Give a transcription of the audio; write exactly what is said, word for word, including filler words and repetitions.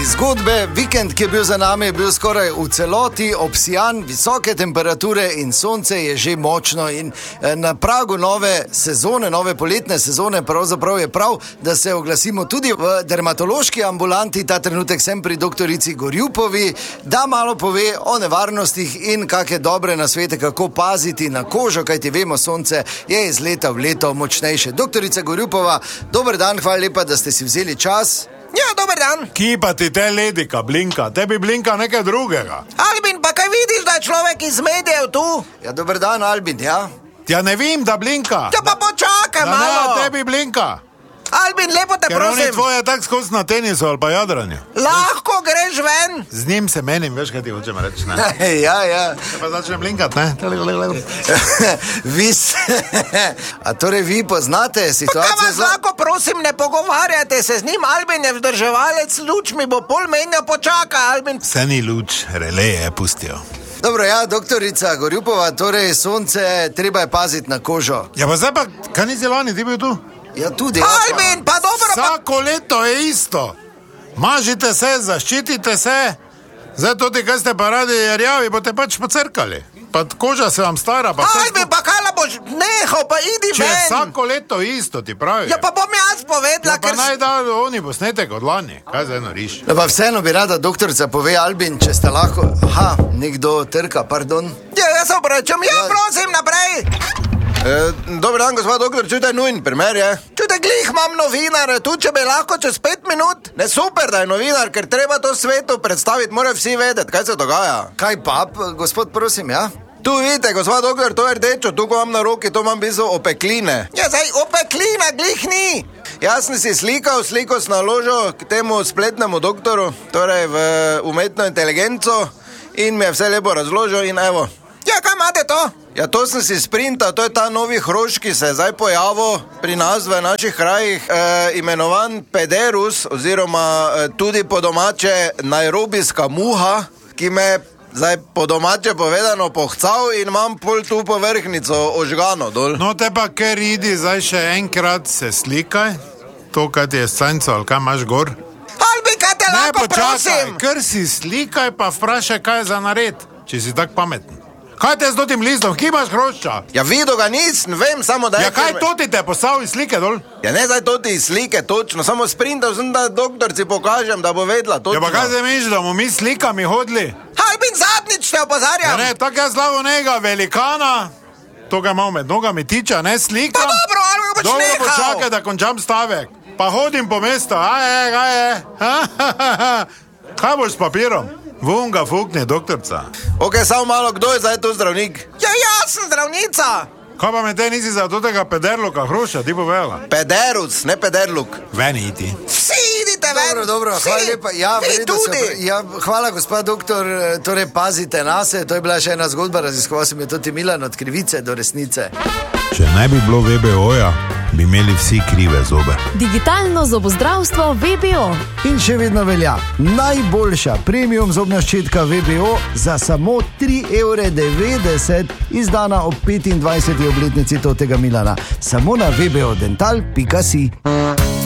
zgodbe. Vikend, ki je bil za nami, je bil skoraj v celoti obsijan, visoke temperature in sonce je že močno. In na pragu nove sezone, nove poletne sezone, pravzaprav je prav, da se oglasimo tudi v dermatološki ambulanti. Ta trenutek sem pri doktorici Gorjupovi, da malo pove o nevarnostih in kakšne dobre nasvete, kako paziti na kožo, kajti vemo, sonce je iz leta v leto močnejše. Doktorica Gorjupova, dober dan, hvala lepa, da ste si vzeli čas. Ja, dober dan. Kje pa ti te ledika blinka? Tebi blinka nekaj drugega. Albin, pa kaj vidiš, da je človek iz medijev tu? Ja, dober dan, Albin, ja. Ja ne vem, da blinka. Ja pa počakaj da malo. Ne, tebi blinka. Albin, lepo te Ker prosim. Ker oni tvoje tak skozi na tenisu ali pa jadranju. Lahko greš ven. Z njim se menim, veš, kaj ti hočem reči, ne? Ja, ja. Se pa začne blinkat, ne? Vi se... A torej vi poznate situacijo... Pa kaj vas lahko, prosim, ne pogovarjate se z njim, Albin je vzdrževalec, luč mi bo pol menja, počaka, Albin. Vse ni luč, releje pustijo. Dobro, ja, doktorica Gorjupova, torej sonce, treba je paziti na kožo. Ja pa zdaj pa, kaj nisi lani, ti bil tu? Ja, tudi. Ja, Albin, pa dobro, pa... Vsako leto je isto. Mažite se, zaščitite se. Zdaj tudi, kaj ste pa radi rjavi, boste pač pocrkali. Pa koža se vam stara. Pa Albin, pa kaj la boš nehal, pa idi če ven. Če vsako leto isto, ti pravi. Ja, pa bom jaz povedala, ja, pa ker... naj da oni posnetek od lani. Kaj zdaj noriš? Ja, pa vseeno bi rada doktorica pove, Albin, če ste lahko... Aha, nekdo trka, pardon. Ja, jaz se obračam, ja, ja, prosim, naprej. E, dober dan, gospod doktor, čutaj nujen primer, je? Čutaj, glih imam novinar, tu če bi lahko čez pet minut. Ne, super, da je novinar, ker treba to svetu predstaviti, morajo vsi vedeti, kaj se dogaja. Kaj pa, gospod, prosim, ja? Tu vidite, gospod doktor, to je rdečo, tu ko imam na roki, to imam bizo opekline. Ja, zdaj opeklina, glih ni. Jaz sem si slikal, sliko sem naložil k temu spletnemu doktoru, torej v umetno inteligenco in mi je vse lepo razložil in evo. Ja, kaj imate to? Ja, to sem si sprintal, to je ta novi hrošč, ki se je zdaj pojavil pri nas v naših krajih, e, imenovan pederus, oziroma e, tudi po domače nairobijska muha, ki me zdaj po domače povedano pohcal in imam pol tu povrhnico ožgano dol. No, te pa ker idi zdaj še enkrat se slikaj, to, kaj ti je sanjco, ali kaj imaš gor. Albi, kaj te lahko, prosim? Ne, počakaj, ker si slikaj, pa vprašaj, kaj je za nared, če si tak pameten. Kaj te z dotim listom, ki imaš hrošča? Ja, videl ga nisem, vem, samo da je... Ja, kaj to ti te postavil iz slike dol? Ja, ne zdaj to ti iz slike, točno, samo sprintal sem, da doktorci pokažem, da bo vedla, točno. Ja, pa kaj se misliš, da bomo mi slikami hodili? Albin, zadnjič te opozarjam. Ja, ne, tako jaz slavo njega velikana, to ga imamo med nogami tiča, ne slika. Pa dobro, ali boš dobro, nehal? Dobro, počakaj, da končam stavek. Pa hodim po mesto, aje, aje, kaj boš s papirom? Vun ga fukne, doktorca. Ok, samo malo, kdo je zdaj tu zdravnik? Ja, jaz sem zdravnica. Kaj pa me te nisi za tega pederluka hruša, ti povela? Pederus, ne pederluk. Ven iti. Vsi idite ven. Dobro, dobro, vsi. hvala lepa. Ja, Vi tudi. Se, ja, hvala, gospod doktor, torej pazite na se, to je bila še ena zgodba, raziskoval sem je tudi Milan od krivice do resnice. Če ne bi bilo V B O-ja, bi imeli vsi krive zobe. Digitalno zobozdravstvo V B O. In še vedno velja najboljša premium zobna ščetka V B O za samo tri evre devetdeset, izdana ob petindvajseti obletnici totega Milana. Samo na v b o dental pika si.